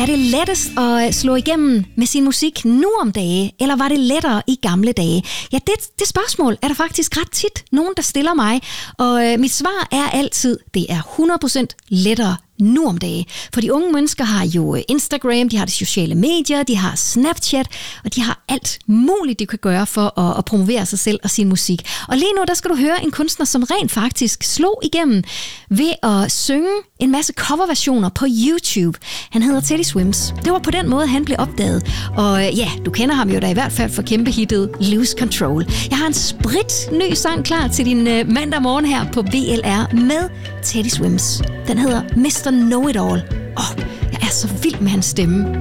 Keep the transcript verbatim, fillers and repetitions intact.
Er det lettest at slå igennem med sin musik nu om dage, eller var det lettere i gamle dage? Ja, det, det spørgsmål er der faktisk ret tit nogen, der stiller mig, og øh, mit svar er altid, det er hundrede procent lettere nu om dage. For de unge mennesker har jo Instagram, de har de sociale medier, de har Snapchat, og de har alt muligt, de kan gøre for at, at promovere sig selv og sin musik. Og lige nu, der skal du høre en kunstner, som rent faktisk slog igennem ved at synge en masse coverversioner på YouTube. Han hedder Teddy Swims. Det var på den måde, han blev opdaget. Og ja, du kender ham jo da i hvert fald for kæmpehittet Lose Control. Jeg har en sprit ny sang klar til din mandag morgen her på V L R med Teddy Swims. Den hedder mister Know It All. Åh, oh, jeg er så vild med hans stemme.